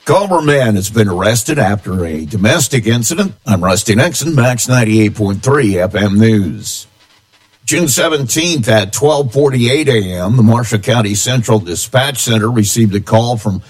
Culver man has been arrested after a domestic incident. I'm Rusty Nixon, Max 98.3 FM News. June 17th at 12:48 a.m., the Marshall County Central Dispatch Center received a call from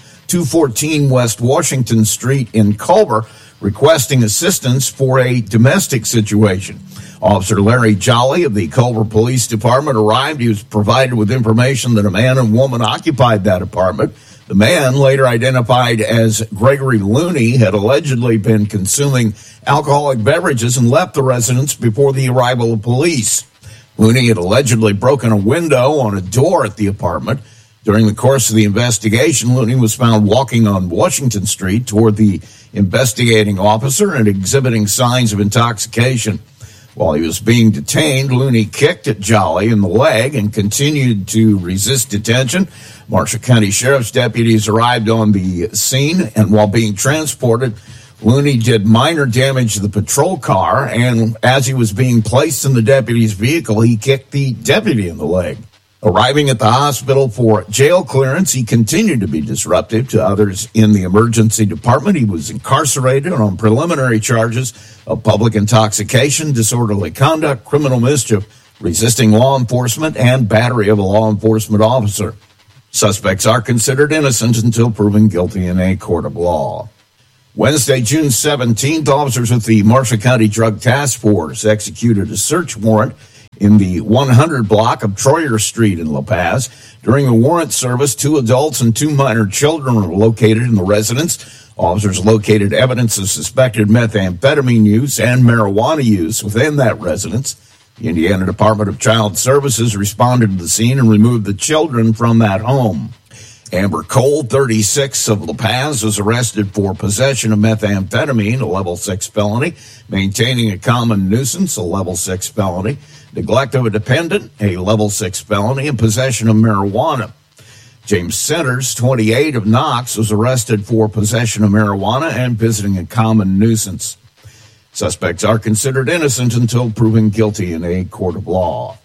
214 West Washington Street in Culver requesting assistance for a domestic situation. Officer Larry Jolly of the Culver Police Department arrived. He was provided with information that a man and woman occupied that apartment. The man, later identified as Gregory Looney, had allegedly been consuming alcoholic beverages and left the residence before the arrival of police. Looney had allegedly broken a window on a door at the apartment. During the course of the investigation, Looney was found walking on Washington Street toward the investigating officer and exhibiting signs of intoxication. While he was being detained, Looney kicked at Jolly in the leg and continued to resist detention. Marshall County Sheriff's deputies arrived on the scene, and while being transported, Looney did minor damage to the patrol car, and as he was being placed in the deputy's vehicle, he kicked the deputy in the leg. Arriving at the hospital for jail clearance, he continued to be disruptive to others in the emergency department. He was incarcerated on preliminary charges of public intoxication, disorderly conduct, criminal mischief, resisting law enforcement, and battery of a law enforcement officer. Suspects are considered innocent until proven guilty in a court of law. Wednesday, June 17th, officers with the Marshall County Drug Task Force executed a search warrant in the 100 block of Troyer Street in La Paz. During the warrant service, 2 adults and 2 minor children were located in the residence. Officers located evidence of suspected methamphetamine use and marijuana use within that residence. The Indiana Department of Child Services responded to the scene and removed the children from that home. Amber Cole, 36, of La Paz, was arrested for possession of methamphetamine, a level 6 felony, maintaining a common nuisance, a level 6 felony, neglect of a dependent, a level 6 felony, and possession of marijuana. James Centers, 28, of Knox, was arrested for possession of marijuana and visiting a common nuisance. Suspects are considered innocent until proven guilty in a court of law.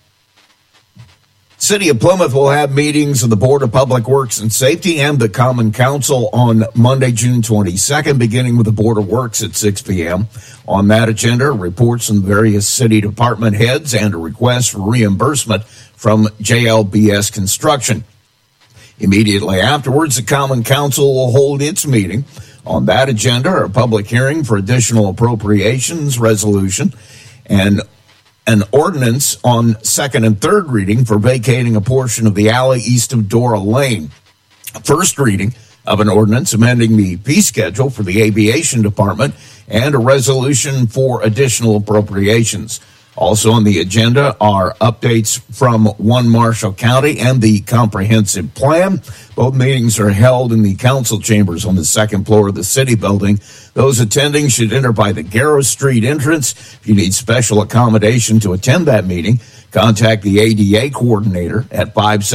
City of Plymouth will have meetings of the Board of Public Works and Safety and the Common Council on Monday, June 22nd, beginning with the Board of Works at 6 p.m. On that agenda, reports from various city department heads and a request for reimbursement from JLBS Construction. Immediately afterwards, the Common Council will hold its meeting. On that agenda are a public hearing for additional appropriations resolution and an ordinance on second and third reading for vacating a portion of the alley east of Dora Lane. First reading of an ordinance amending the fee schedule for the aviation department and a resolution for additional appropriations. Also on the agenda are updates from One Marshall County and the comprehensive plan. Both meetings are held in the council chambers on the second floor of the city building. Those attending should enter by the Garrow Street entrance. If you need special accommodation to attend that meeting, contact the ADA coordinator at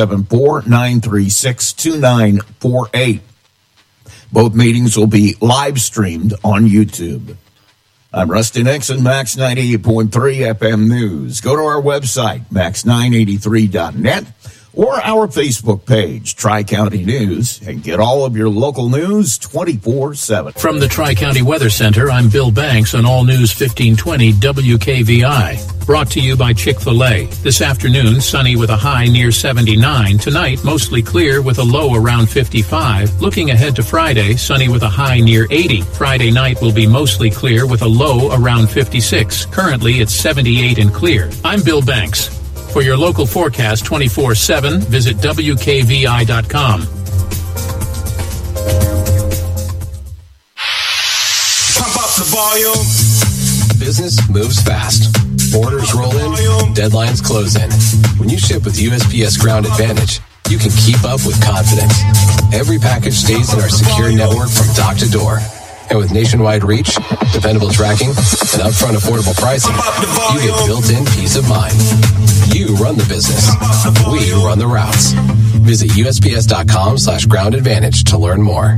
574-936-2948. Both meetings will be live streamed on YouTube. I'm Rusty Nixon, Max 98.3 FM News. Go to our website, max983.net, or our Facebook page, Tri-County News, and get all of your local news 24/7. From the Tri-County Weather Center, I'm Bill Banks on All News 1520 WKVI. Brought to you by Chick-fil-A. This afternoon, sunny with a high near 79. Tonight, mostly clear with a low around 55. Looking ahead to Friday, sunny with a high near 80. Friday night will be mostly clear with a low around 56. Currently, it's 78 and clear. I'm Bill Banks. For your local forecast 24/7, visit WKVI.com. Pump up the volume. Business moves fast. Orders roll in, deadlines close in. When you ship with USPS Ground Advantage, you can keep up with confidence. Every package stays in our secure network from dock to door. And with nationwide reach, dependable tracking, and upfront affordable pricing, you get built-in peace of mind. You run the business. We run the routes. Visit USPS.com/Ground Advantage to learn more.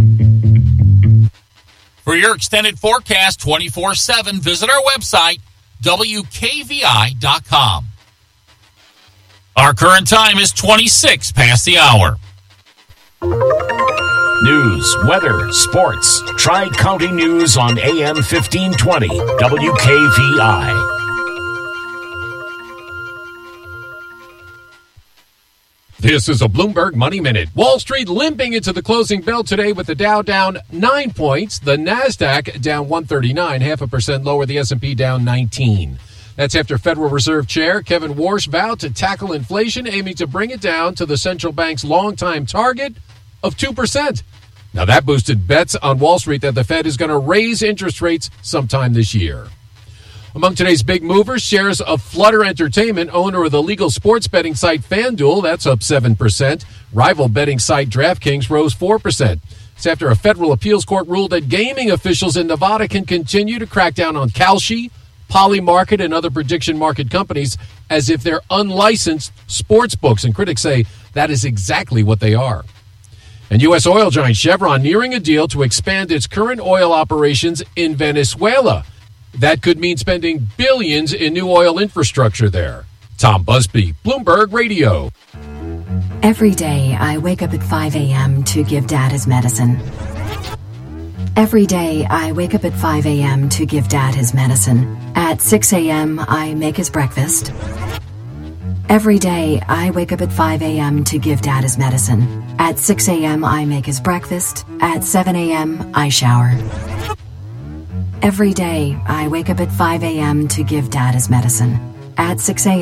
For your extended forecast 24/7, visit our website, WKVI.com. Our current time is 26 past the hour. News, weather, sports. Tri-County News on AM 1520, WKVI. This is a Bloomberg Money Minute. Wall Street limping into the closing bell today with the Dow down 9 points, the NASDAQ down 139, 0.5% lower, the S&P down 19. That's after Federal Reserve Chair Kevin Warsh vowed to tackle inflation, aiming to bring it down to the central bank's longtime target of 2%. Now that boosted bets on Wall Street that the Fed is going to raise interest rates sometime this year. Among today's big movers, shares of Flutter Entertainment, owner of the legal sports betting site FanDuel, that's up 7%. Rival betting site DraftKings rose 4%. It's after a federal appeals court ruled that gaming officials in Nevada can continue to crack down on Kalshi, Polymarket, and other prediction market companies as if they're unlicensed sports books. And critics say that is exactly what they are. And U.S. oil giant Chevron nearing a deal to expand its current oil operations in Venezuela. That could mean spending billions in new oil infrastructure there. Tom Busby, Bloomberg Radio. Every day I wake up at 5 a.m. to give Dad his medicine. Every day I wake up at 5 a.m. to give Dad his medicine. At 6 a.m. I make his breakfast. Every day I wake up at 5 a.m. to give Dad his medicine. At 6 a.m. I make his breakfast. At 7 a.m. I shower. Every day I wake up at 5 a.m. to give Dad his medicine. At 6 a.m.